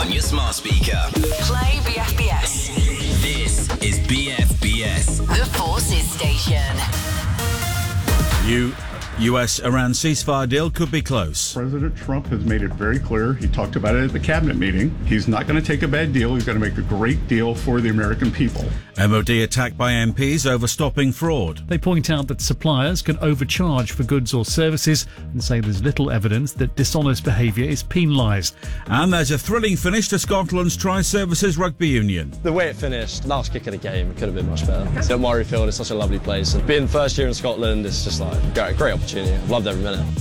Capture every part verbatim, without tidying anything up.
on your smart speaker. Play B F B S. This is B F B S. The Forces Station. You... U S-Iran ceasefire deal could be close. President Trump has made it very clear. He talked about it at the cabinet meeting. He's not going to take a bad deal. He's going to make a great deal for the American people. M O D attacked by M Ps over stopping fraud. They point out that suppliers can overcharge for goods or services and say there's little evidence that dishonest behaviour is penalised. And there's a thrilling finish to Scotland's Tri-Services Rugby Union. The way it finished, last kick of the game, it could have been much better. St Murrayfield is such a lovely place. And being first year in Scotland is just like a great, great opportunity. I've loved every minute.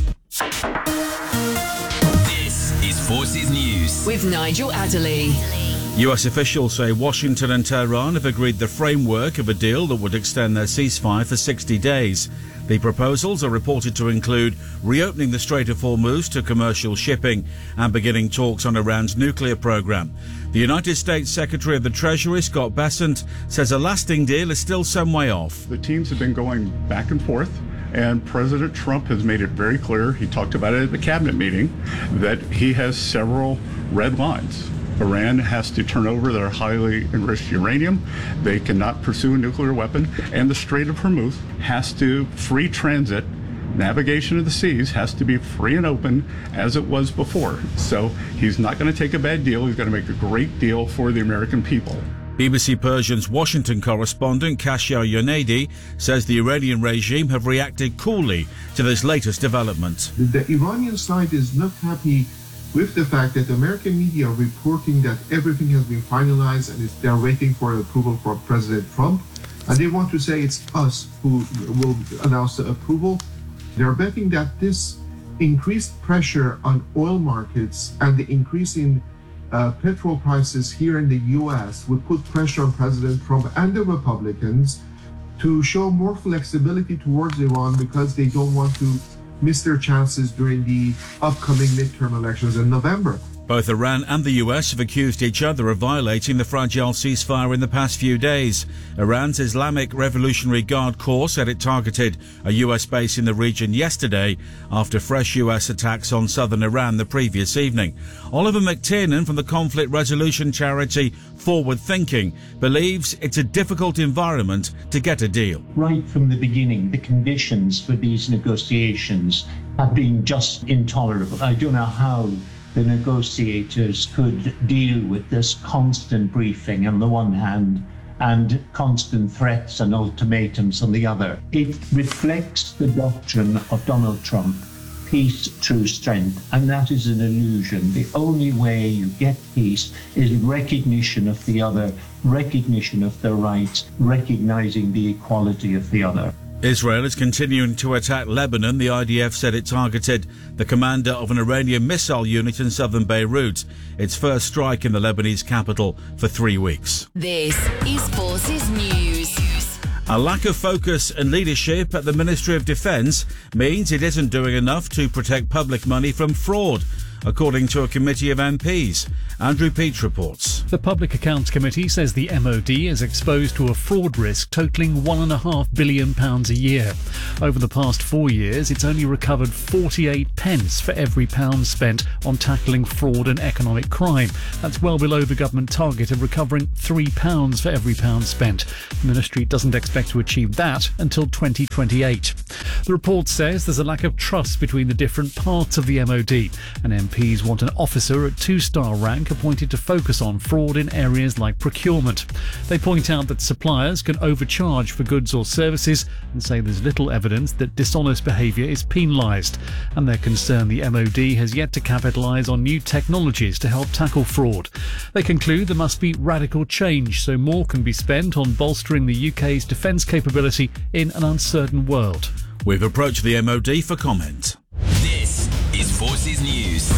This is Forces News with Nigel Adderley. U S officials say Washington and Tehran have agreed the framework of a deal that would extend their ceasefire for sixty days. The proposals are reported to include reopening the Strait of Hormuz to commercial shipping and beginning talks on Iran's nuclear program. The United States Secretary of the Treasury, Scott Bessent, says a lasting deal is still some way off. The teams have been going back and forth, and President Trump has made it very clear. He talked about it at the cabinet meeting, that he has several red lines. Iran has to turn over their highly enriched uranium. They cannot pursue a nuclear weapon. And the Strait of Hormuz has to free transit. Navigation of the seas has to be free and open as it was before. So he's not going to take a bad deal. He's going to make a great deal for the American people. B B C Persian's Washington correspondent Kasia Yonedi says the Iranian regime have reacted coolly to this latest development. The Iranian side is not happy with the fact that the American media are reporting that everything has been finalized and they're waiting for approval from President Trump. And they want to say it's us who will announce the approval. They're betting that this increased pressure on oil markets and the increase in uh, petrol prices here in the U S would put pressure on President Trump and the Republicans to show more flexibility towards Iran because they don't want to miss their chances during the upcoming midterm elections in November. Both Iran and the U S have accused each other of violating the fragile ceasefire in the past few days. Iran's Islamic Revolutionary Guard Corps said it targeted a U S base in the region yesterday after fresh U S attacks on southern Iran the previous evening. Oliver McTiernan from the conflict resolution charity Forward Thinking believes it's a difficult environment to get a deal. Right from the beginning, the conditions for these negotiations have been just intolerable. I don't know how the negotiators could deal with this constant briefing on the one hand and constant threats and ultimatums on the other. It reflects the doctrine of Donald Trump, peace through strength, and that is an illusion. The only way you get peace is recognition of the other, recognition of their rights, recognizing the equality of the other. Israel is continuing to attack Lebanon. The I D F said it targeted the commander of an Iranian missile unit in southern Beirut. Its first strike in the Lebanese capital for three weeks. This is Forces News. A lack of focus and leadership at the Ministry of Defence means it isn't doing enough to protect public money from fraud, according to a committee of M Ps. Andrew Peach reports. The Public Accounts Committee says the M O D is exposed to a fraud risk totalling one and a half billion pounds a year. Over the past four years, it's only recovered forty-eight pence for every pound spent on tackling fraud and economic crime. That's well below the government target of recovering three pounds for every pound spent. The ministry doesn't expect to achieve that until twenty twenty-eight. The report says there's a lack of trust between the different parts of the M O D, and M Ps want an officer at two-star rank appointed to focus on fraud in areas like procurement. They point out that suppliers can overcharge for goods or services and say there's little evidence that dishonest behaviour is penalised. And they're concerned the M O D has yet to capitalise on new technologies to help tackle fraud. They conclude there must be radical change so more can be spent on bolstering the U K's defence capability in an uncertain world. We've approached the M O D for comment. This is Forces News.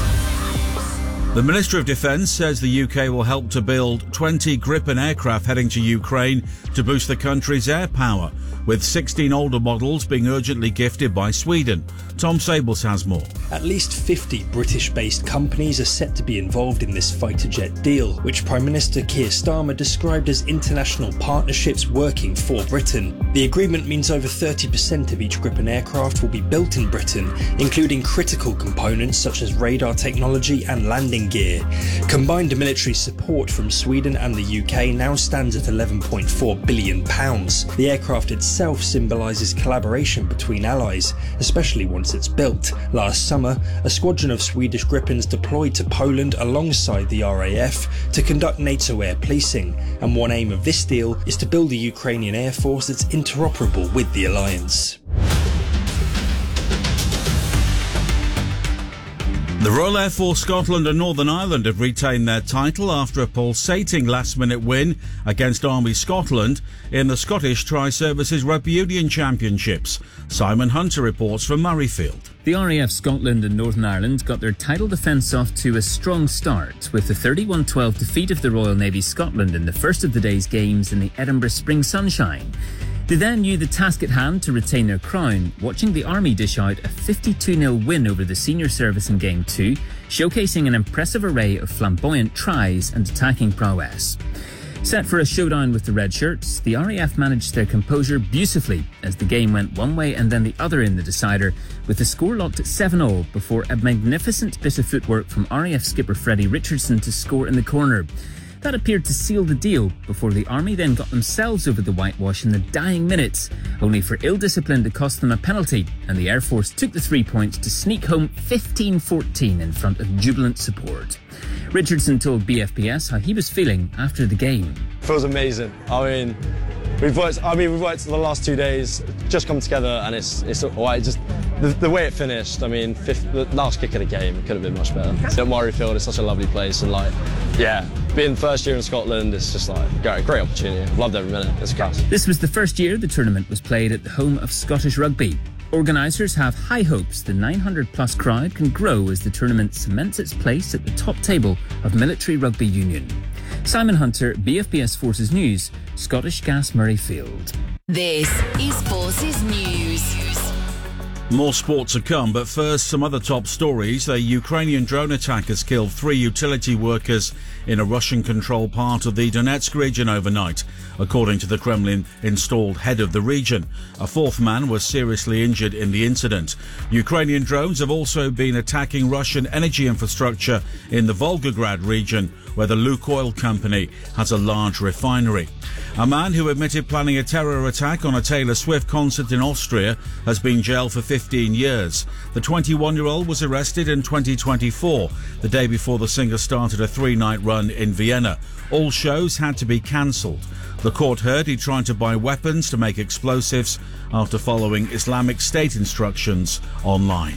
The Ministry of Defence says the U K will help to build twenty Gripen aircraft heading to Ukraine to boost the country's air power, with sixteen older models being urgently gifted by Sweden. Tom Sables has more. At least fifty British-based companies are set to be involved in this fighter jet deal, which Prime Minister Keir Starmer described as international partnerships working for Britain. The agreement means over thirty percent of each Gripen aircraft will be built in Britain, including critical components such as radar technology and landing landing gear. Combined military support from Sweden and the U K now stands at eleven point four billion pounds. The aircraft itself symbolises collaboration between allies, especially once it's built. Last summer, a squadron of Swedish Gripens deployed to Poland alongside the R A F to conduct NATO air policing, and one aim of this deal is to build a Ukrainian air force that's interoperable with the alliance. The Royal Air Force Scotland and Northern Ireland have retained their title after a pulsating last-minute win against Army Scotland in the Scottish Tri-Services Rugby Union Championships. Simon Hunter reports from Murrayfield. The R A F Scotland and Northern Ireland got their title defence off to a strong start with the thirty-one twelve defeat of the Royal Navy Scotland in the first of the day's games in the Edinburgh Spring Sunshine. They then knew the task at hand to retain their crown, watching the Army dish out a fifty-two nil win over the senior service in Game two, showcasing an impressive array of flamboyant tries and attacking prowess. Set for a showdown with the Red Shirts, the R A F managed their composure beautifully as the game went one way and then the other in the decider, with the score locked at seven all before a magnificent bit of footwork from R A F skipper Freddie Richardson to score in the corner. That appeared to seal the deal before the Army then got themselves over the whitewash in the dying minutes, only for ill discipline to cost them a penalty, and the Air Force took the three points to sneak home fifteen fourteen in front of jubilant support. Richardson told B F B S how he was feeling after the game. Feels amazing. I mean, we've worked. I mean, we've worked the last two days, just come together, and it's it's all right. Just the, the way it finished. I mean, fifth, the last kick of the game could have been much better. So Murrayfield is such a lovely place, and like, yeah, being first year in Scotland, it's just like great, great opportunity. Loved every minute. It's class. This was the first year the tournament was played at the home of Scottish Rugby. Organisers have high hopes the nine hundred plus crowd can grow as the tournament cements its place at the top table of Military Rugby Union. Simon Hunter, B F B S Forces News, Scottish Gas Murrayfield. This is Forces News. More sports to come, but first some other top stories. A Ukrainian drone attack has killed three utility workers in a Russian-controlled part of the Donetsk region overnight, according to the Kremlin-installed head of the region. A fourth man was seriously injured in the incident. Ukrainian drones have also been attacking Russian energy infrastructure in the Volgograd region, where the Lukoil company has a large refinery. A man who admitted planning a terror attack on a Taylor Swift concert in Austria has been jailed for fifteen years. The twenty-one-year-old was arrested in twenty twenty-four, the day before the singer started a three-night run in Vienna. All shows had to be cancelled. The court heard he tried to buy weapons to make explosives after following Islamic State instructions online.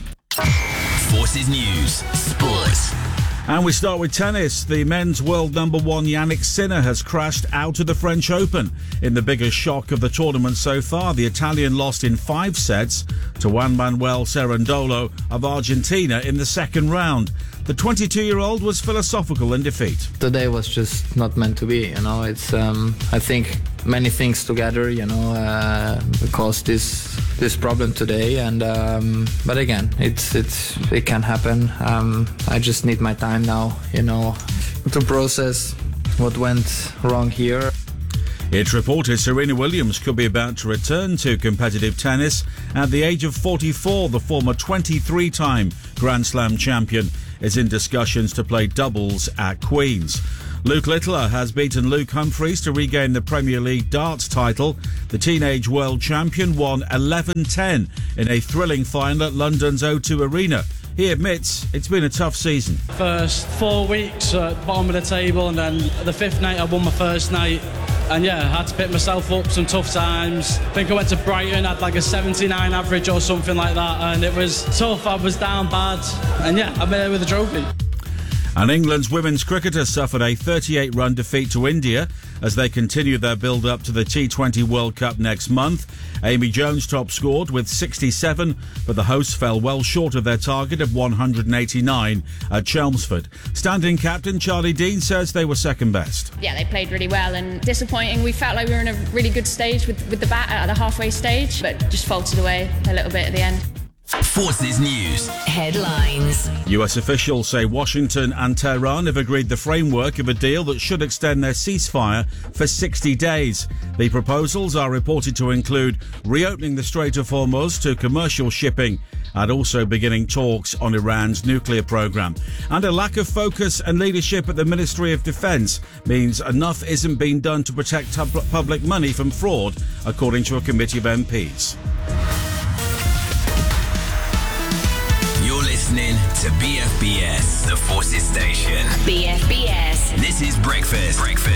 Forces News Sports. And we start with tennis. The men's world number one Yannick Sinner has crashed out of the French Open. In the biggest shock of the tournament so far, the Italian lost in five sets to Juan Manuel Cerundolo of Argentina in the second round. The twenty-two-year-old was philosophical in defeat. Today was just not meant to be, you know. It's, um, I think, many things together, you know, uh, caused this this problem today. And um, but again, it's it's it can happen. Um, I just need my time now, you know, to process what went wrong here. It's reported Serena Williams could be about to return to competitive tennis at the age of forty-four. The former twenty-three-time Grand Slam champion is in discussions to play doubles at Queen's. Luke Littler has beaten Luke Humphries to regain the Premier League darts title. The teenage world champion won eleven ten in a thrilling final at London's O two Arena. He admits it's been a tough season. First four weeks at bottom of the table, and then the fifth night I won my first night. And yeah, I had to pick myself up some tough times. I think I went to Brighton, had like a seventy-nine average or something like that, and it was tough. I was down bad, and yeah, I'm there with a trophy. And England's women's cricketers suffered a thirty-eight run defeat to India as they continue their build-up to the T twenty World Cup next month. Amy Jones top scored with sixty-seven, but the hosts fell well short of their target of one hundred eighty-nine at Chelmsford. Standing captain Charlie Dean says they were second best. Yeah, they played really well, and disappointing. We felt like we were in a really good stage with, with the bat at the halfway stage, but just faltered away a little bit at the end. Forces News. Headlines. U S officials say Washington and Tehran have agreed the framework of a deal that should extend their ceasefire for sixty days. The proposals are reported to include reopening the Strait of Hormuz to commercial shipping and also beginning talks on Iran's nuclear program. And a lack of focus and leadership at the Ministry of Defense means enough isn't being done to protect tub- public money from fraud, according to a committee of M Ps. You're listening to B F B S, the Forces Station. B F B S. This is Breakfast. Breakfast.